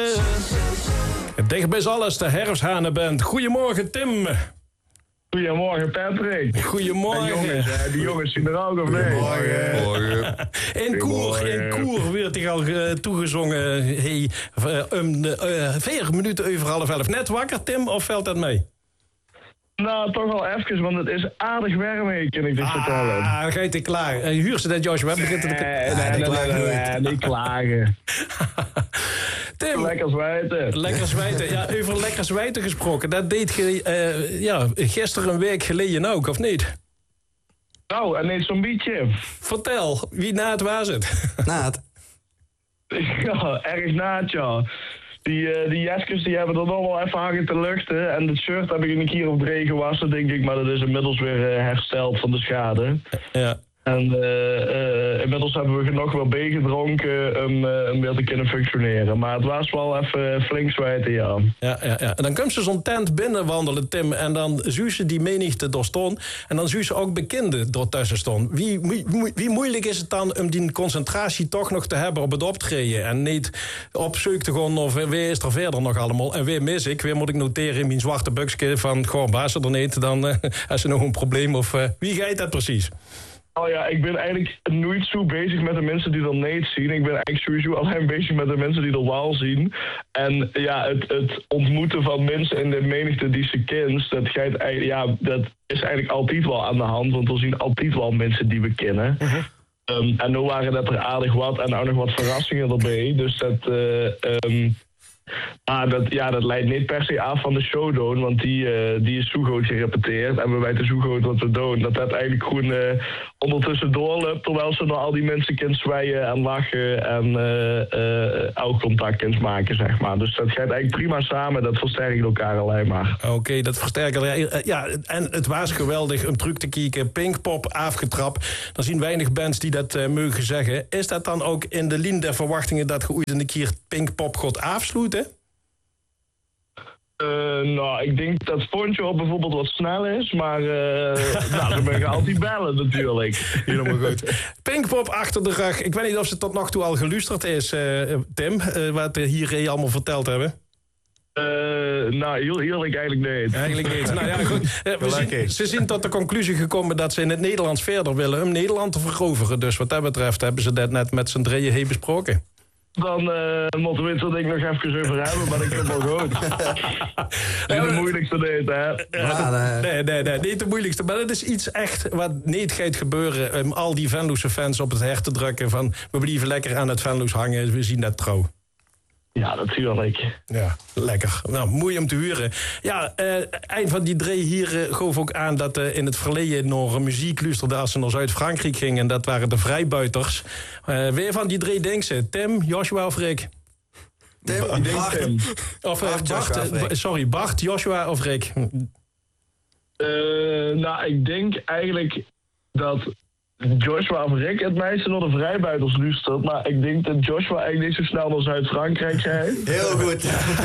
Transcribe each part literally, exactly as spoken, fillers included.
Dicht bij alles, de Herfsthanenband. Goedemorgen, Tim. Goedemorgen, Patrick. Goedemorgen. En jongens, hè, die jongens zien er ook of nee? Goedemorgen. In koer, in koer werd hij al uh, toegezongen. Hey, uh, um, uh, vier minuten over half elf. Net wakker, Tim, of valt dat mee? Nou, toch wel even, want het is aardig warm hier, kan ik dit ah, vertellen. Ah, ga je te klaar. Uh, huur ze dat, Joshua? Begint het... Nee, nee, nee, nee, nee, nee, nee, niet klagen. Tim. Lekker zwijten. Lekker zwijten. Ja, over lekker zwijten gesproken. Dat deed je uh, ja, gisteren een week geleden ook, of niet? Nou, en niet zo'n beetje. Vertel, wie na het was het? Naad. Ja, erg naad, ja. Die, uh, die jeskes die hebben er nog wel even hangen te luchten. En het shirt heb ik een keer op drie gewassen, denk ik. Maar dat is inmiddels weer uh, hersteld van de schade. Ja. En uh, uh, inmiddels hebben we genoeg wel bijgedronken om, uh, om weer te kunnen functioneren. Maar het was wel even flink zwijten, ja. Ja, ja, ja. En dan komt ze zo'n tent binnenwandelen, Tim. En dan zie ze die menigte door staan. En dan zie ze ook bekenden door tussen staan. Wie, wie, wie moeilijk is het dan om die concentratie toch nog te hebben op het optreden? En niet op zoek te gaan of wie is er verder nog allemaal? En weer mis ik, weer moet ik noteren in mijn zwarte buksje van... Goh, baas er niet, dan uh, is er nog een probleem. Of uh, wie gaat dat precies? Oh ja, ik ben eigenlijk nooit zo bezig met de mensen die er niet zien. Ik ben eigenlijk sowieso alleen bezig met de mensen die er wel zien. En ja, het, het ontmoeten van mensen in de menigte die ze kent, dat, gaat, ja, dat is eigenlijk altijd wel aan de hand. Want er zien altijd wel mensen die we kennen. Uh-huh. Um, en nu waren dat er aardig wat en ook nog wat verrassingen erbij. Dus dat... Uh, um, Maar dat, ja, dat leidt niet per se af van de show doen, want die, uh, die is zo goed gerepeteerd en we weten zo goed wat we doen. Dat dat eigenlijk gewoon uh, ondertussen doorloopt, terwijl ze naar al die mensen kunnen zwijgen en lachen en uh, uh, oogcontact kunnen maken, zeg maar. Dus dat gaat eigenlijk prima samen, dat versterkt elkaar alleen maar. Oké, okay, dat versterkt elkaar. Ja, en het was geweldig om terug te kijken. Pinkpop afgetrapt. Er zien weinig bands die dat uh, mogen zeggen. Is dat dan ook in de lijn der verwachtingen dat je ooit een keer Pinkpop gaat afsluiten? Uh, nou, ik denk dat Poncho op bijvoorbeeld wat snel is, maar uh, nou, dan ben je altijd bellen natuurlijk. Helemaal goed. Pinkpop achter de rug. Ik weet niet of ze tot nog toe al geluisterd is, uh, Tim, uh, wat we hier allemaal verteld hebben. Uh, nou, heel eerlijk eigenlijk niet. Eigenlijk niet. Nou ja, goed. Uh, we zien, ze zijn tot de conclusie gekomen dat ze in het Nederlands verder willen om Nederland te veroveren. Dus wat dat betreft hebben ze dat net met z'n drieën heen besproken. Dan uh, moeten we het er denk ik nog even over hebben, maar dat komt wel goed. Niet de moeilijkste deed, hè? Ja, nee, nee, nee, niet de moeilijkste. Maar het is iets echt wat niet gaat gebeuren om al die Venloose fans op het hart te drukken van we blijven lekker aan het Venloos hangen, we zien dat trouw. Ja, natuurlijk. Ja, lekker. Nou, mooi om te huren. Ja, uh, een van die drie hier uh, gaf ook aan dat uh, in het verleden nog muziek luisterde als ze naar Zuid-Frankrijk gingen. En dat waren de vrijbuiters. Uh, weer van die drie denkt ze. Tim, Joshua of Rick? Tim, ik denk Tim. Of uh, Bart, Bart uh, sorry, Bart, Joshua of Rick? Uh, nou, ik denk eigenlijk dat Joshua of Rick het meeste naar de vrijbuiters luistert, maar ik denk dat Joshua eigenlijk niet zo snel naar Zuid-Frankrijk gaat. Heel goed.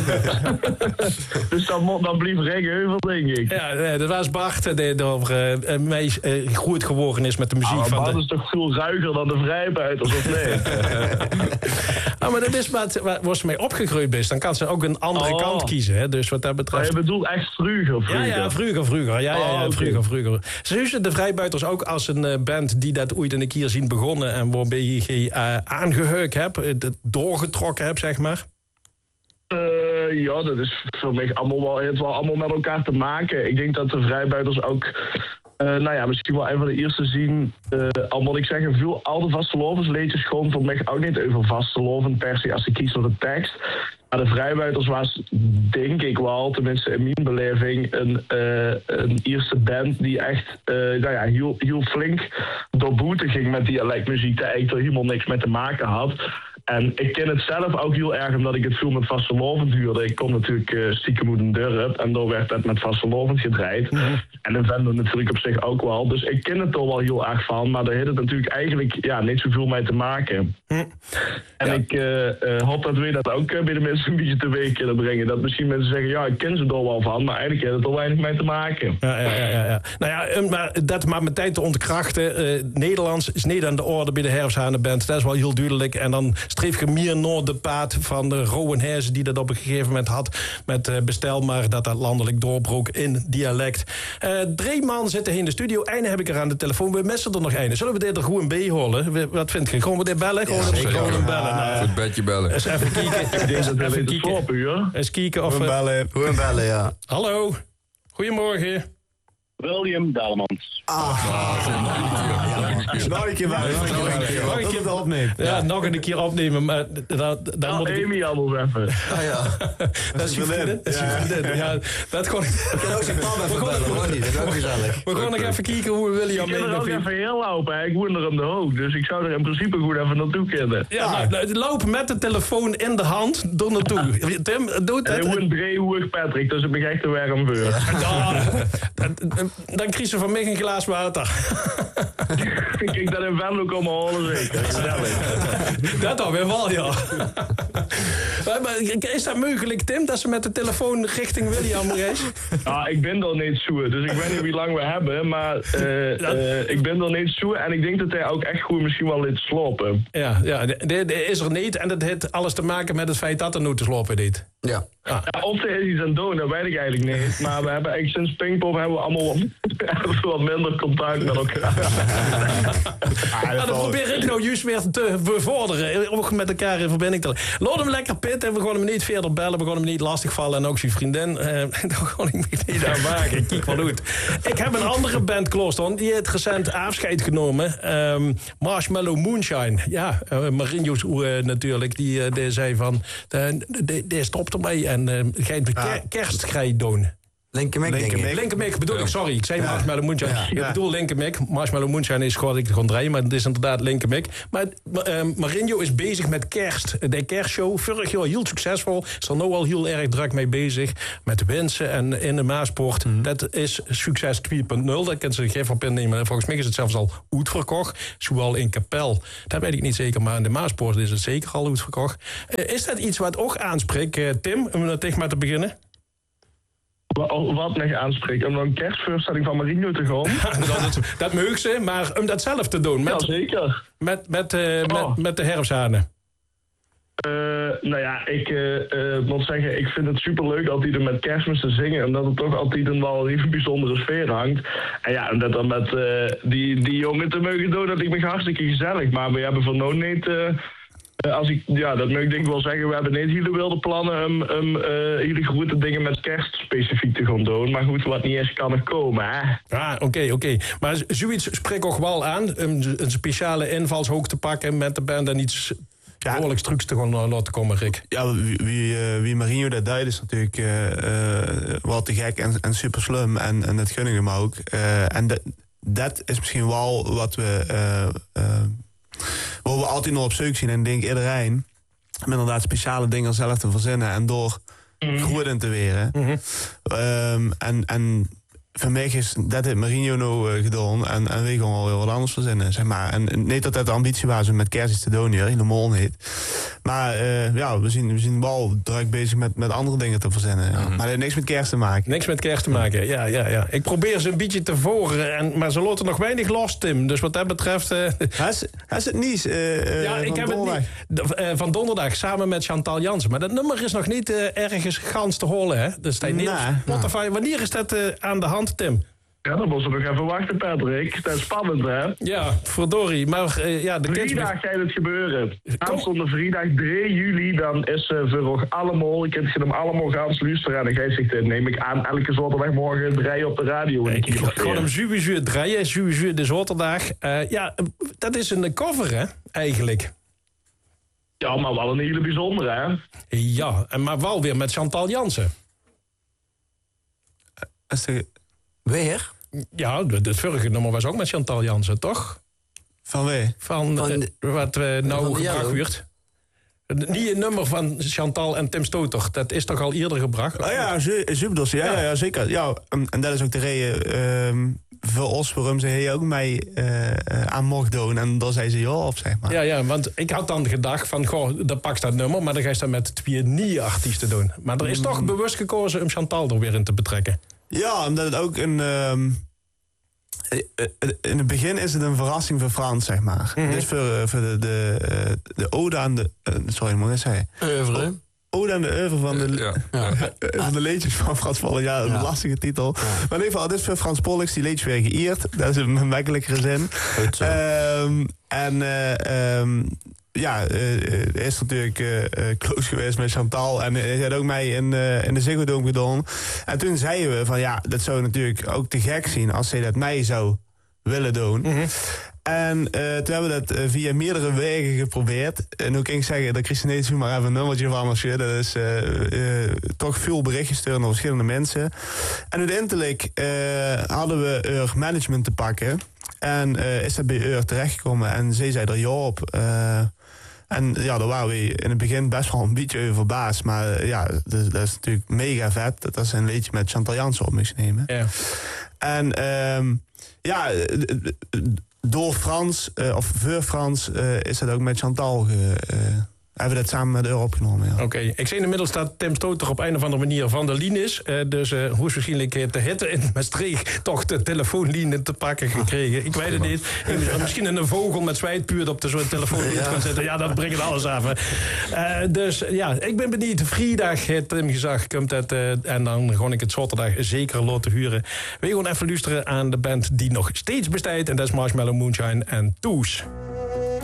Dus dan, dan blief Rick heuvel, denk ik. Ja, nee, dat was Bart die over uh, mee uh, goed geworden is met de muziek. Ah, van Bart de... is toch veel ruiger dan de vrijbuiters, of nee? ah, maar dat is wat, waar ze mee opgegroeid is. Dan kan ze ook een andere oh. kant kiezen. Hè? Dus wat dat betreft... Maar je bedoelt echt vroeger, vroeger? Ja, ja, vroeger, vroeger. Ja, ja, ja, oh, vroeger, okay. vroeger. Ze huizen de vrijbuiters ook als een uh, band die dat ooit een keer zien begonnen en waarbij je uh, aangeheukt hebt, doorgetrokken hebt, zeg maar? Uh, ja, dat is voor mij allemaal wel, het wel allemaal met elkaar te maken. Ik denk dat de vrijbuiters ook, uh, nou ja, misschien wel een van de eerste zien, uh, al moet ik zeggen, veel oude vastelovensliedjes gewoon voor mij ook niet over vasteloven per se als ik kies voor de tekst. Maar de vrijbuiters was, denk ik wel, tenminste in mijn beleving, een, uh, een eerste band die echt uh, nou ja, heel, heel flink door boete ging met dialectmuziek, die eigenlijk er helemaal niks mee te maken had. En ik ken het zelf ook heel erg omdat ik het veel met vastelovend huurde. Ik kom natuurlijk uh, stiekem uit een dorp en daar werd dat met vastelovend gedraaid. Mm-hmm. En in Venlo natuurlijk op zich ook wel. Dus ik ken het er wel heel erg van, maar daar heeft het natuurlijk eigenlijk ja, niet zoveel mee te maken. Mm. En ja. ik uh, uh, hoop dat we dat ook uh, bij de mensen een beetje teweeg kunnen brengen. Dat misschien mensen zeggen, ja, ik ken ze er wel van, maar eigenlijk heeft het er weinig mee te maken. Ja, ja, ja, ja, ja. Nou ja, maar dat maar meteen te ontkrachten. Uh, Nederlands is niet aan de orde bij de Herfsthanenband. Dat is wel heel duidelijk. En dan streef meer naar de paad van de Rowenhuizen die dat op een gegeven moment had met uh, bestel, maar dat dat landelijk doorbrook in dialect. Uh, drie man zitten in de studio. Einde heb ik er aan de telefoon. We missen er nog een. Zullen we dit er gewoon bij holen? Wat vind je? Gewoon we dit bellen? Gewoon Ja, gewoon ja, hem bellen. Nou, voor het bedje bellen. eens even kijken. Ik denk dat we even weten slapen, ja. Eens kijken of Gewoon we... bellen. Gewoon bellen, ja. Hallo. Goedemorgen. William Dalemans. Nog een keer bellen. Nog een keer bellen. Tot het opneemt. Ja, nog een keer opnemen, maar dat, dat Nou, moet ik... Amy anders even. Ah, ja. Dat is je vriendin. Dat is je vriendin. Ja, dat gewoon... Ik kan ook zijn papa even bellen, hoor niet. Dat is ook gezellig. We gaan nog even kijken hoe we William Ik kan er ook mee... even heel lopen, hè. Ik woon er om de hoog, dus ik zou er in principe goed even naartoe kunnen. Ja, nou, nou, loop met de telefoon in de hand door naartoe. Tim, doe En ik dat. woon driehoog Patrick, dus ik ben echt te warm voor. Ja, dan, dan krijg je van mij een glaas water. Kijk, dat in Venlo komen halen zeker. Dat dan weer wel, ja. Maar, maar is dat mogelijk, Tim, dat ze met de telefoon richting William reist? Ja, ik ben er niet zo, dus ik weet niet hoe lang we hebben, maar uh, uh, ik ben er niet zo en ik denk dat hij ook echt goed misschien wel liet slopen. Ja, ja, dit is er niet en dat heeft alles te maken met het feit dat er nu te slopen deed. Ja. Ah. Ja, of er is iets aan het doen, dat weet ik eigenlijk niet. Maar we hebben eigenlijk sinds Pinkpop hebben we allemaal wat, hebben we wat minder contact met elkaar. Ah, dat probeer ik nou juist weer te bevorderen. Ook met elkaar in verbinding te... Laat hem lekker pitten en we gaan hem niet verder bellen. We gaan hem niet lastigvallen en ook zijn vriendin. Uh, daar ga ik me niet aan maken. Kijk wat goed. Ik heb een andere band klaarstaan. Die heeft recent afscheid genomen. Um, Marshmallow Moonshine. Ja, uh, Marinho's uh, natuurlijk. Die, uh, die zei van... Die stopt ermee en uh, gaat de ker- kerstgrij doen. Linkermik, denk ik. Linkermik bedoel ik, sorry. Ik zei Ja. Marshmallow Moonshine. Ja. Ik Ja. bedoel Linkermik. Marshmallow Moonshine is gewoon, ik gewoon draaien, maar het is inderdaad Linkermik. Maar uh, Marinho is bezig met kerst. De kerstshow. Vorig jaar heel succesvol. Is er nu al heel erg druk mee bezig. Met wensen en in de Maaspoort. Mm-hmm. Dat is succes twee punt nul. Dat kan ze geen op innemen. Volgens mij is het zelfs al uitverkocht. Zowel in Kapel. Dat weet ik niet zeker, maar in de Maaspoort is het zeker al uitverkocht. Uh, is dat iets wat ook aanspreekt, uh, Tim? Om er tegen maar te beginnen. Wat nog aanspreekt, om dan een kerstvoorstelling van Marinho te gaan? dat, dat mag ze, maar om dat zelf te doen. Met, Ja, zeker. Met, met, uh, Oh. met, met de herfsthanen. Uh, nou ja, ik uh, uh, moet zeggen, ik vind het superleuk altijd om met kerstmis te zingen. Omdat het toch altijd een wel een bijzondere sfeer hangt. En ja, en dat dan met uh, die, die jongen te mogen doen, dat ik me hartstikke gezellig. Maar we hebben voor nou niet... Uh, Uh, als ik, ja, dat moet ik denk ik wel zeggen. We hebben niet hele wilde plannen om, om uh, hele grote dingen met kerst specifiek te gaan doen. Maar goed, wat niet eens kan er komen, hè. Ah, oké, okay, oké. Okay. Maar zoiets spreekt ook wel aan. Um, een speciale invalshoek te pakken met de band en iets Ja. behoorlijk trucs te gaan laten komen, Rick. Ja, wie, wie, uh, wie Marinho dat deed is natuurlijk uh, uh, wel te gek en, en super slim. En, en dat gun ik hem ook. Uh, en dat, dat is misschien wel wat we... Uh, uh, waar we altijd nog op zoek zien. En ik denk iedereen om inderdaad speciale dingen zelf te verzinnen en door mm. goed in te weren. Mm-hmm. Um, en, en voor mij is dat heeft Marinho nou uh, gedaan en, en we gaan wel heel wat anders verzinnen, zeg maar. En niet dat dat de ambitie was om met kerst iets te doen hier, helemaal niet. Maar uh, ja, we zien, we zien wel druk bezig met, met andere dingen te verzinnen. Ja. Mm-hmm. Maar dat heeft niks met kerst te maken. Niks met kerst te maken, ja, ja, ja. Ik probeer ze een beetje te voren, en, maar ze laten nog weinig los, Tim. Dus wat dat betreft... Uh... Hij is, hij is het niet uh, Ja, ik heb donderdag. het niet. Uh, van donderdag, samen met Chantal Jansen. Maar dat nummer is nog niet uh, ergens gans te horen, hè? Dus dat niet nee, op Spotify. Nee. Wanneer is dat uh, aan de hand, Tim? Ja, dan moeten we nog even wachten, Patrick. Dat is spannend, hè? Ja, verdorie. Maar uh, ja, de Vrijdag gaat het gebeuren. Aanstaande vrijdag drie juli, dan is uh, voor allemaal, je kunt hem allemaal gaan luisteren. En dan ga je zich, neem ik aan, elke zaterdagmorgen draaien op de radio. Ik, ik ga hem sowieso draaien, sowieso de zaterdag. Uh, ja, dat is een cover, hè, eigenlijk. Ja, maar wel een hele bijzondere, hè? Ja, maar wel weer met Chantal Jansen. Is de... Weer? Ja, het vorige nummer was ook met Chantal Jansen, toch? Van wie? Van, van uh, wat uh, nou van gebracht werd. Niet een nummer van Chantal en Tim Stoter. Dat is toch al eerder gebracht? Oh ja, Subdos. Ja, ja. Ja, ja, zeker. Ja, en dat is ook de reden uh, voor ons waarom ze hier ook mee uh, aan mocht doen. En dan zei ze ja op, zeg maar. Ja, ja, want ik had dan gedacht van, goh, dan pak je dat nummer, maar dan ga je dat met twee nieuwe artiesten doen. Maar er is mm. toch bewust gekozen om Chantal er weer in te betrekken. Ja, omdat het ook een... Um, In het begin is het een verrassing voor Frans, zeg maar. Mm-hmm. Dus voor, voor de, de, de ode aan de... Sorry, moet ik zeggen? Oeuvre. Ode aan de oeuvre van de, Ja. Ja. van de liedjes van Frans Pollux. Ja, een Ja. lastige titel. Maar in ieder geval, dit is voor Frans Pollux, die liedjes weer geëerd. Dat is een makkelijkere zin. Goed zo. Um, en uh, um, ja, uh, is natuurlijk uh, uh, close geweest met Chantal. En hij had ook mij in, uh, in de Ziggo Dome gedaan. En toen zeiden we van ja, dat zou natuurlijk ook te gek zien als zij dat mij zou willen doen. Mm-hmm. En uh, toen hebben we dat uh, via meerdere wegen geprobeerd. En hoe kan ik zeggen, dat Christine Zoom maar even een nummertje van als je. Dat is uh, uh, toch veel berichtjes sturen naar verschillende mensen. En uiteindelijk uh, hadden we Ur management te pakken. En uh, is dat bij Ur terechtgekomen. En zij zei er ja op. Uh, en ja, daar waren we in het begin best wel een beetje over verbaasd. Maar uh, ja, dat, dat is natuurlijk mega vet. Dat is een liedje met Chantal Jansen op moest nemen. Ja. En um, ja... door Frans, uh, of voor Frans, uh, is dat ook met Chantal ge, uh, hebben we dat samen met Ur opgenomen. Ja. Oké, okay. Ik zie inmiddels dat Tim Stoter op een of andere manier van de lijn is. Uh, dus uh, hoe is waarschijnlijk de hitte in Maastricht toch de telefoonlijnen te pakken gekregen? Ik weet het niet. Misschien een vogel met zwijtpuur op de zo'n telefoonlijn ja. kan zetten. Ja, dat brengt alles af. Uh, dus ja, ik ben benieuwd. Vrijdag, Tim gezag, komt het. Uh, en dan gewoon ik het zaterdag zeker laten huren. We gaan even luisteren aan de band die nog steeds bestaat. En dat is Marshmallow Moonshine en Toes.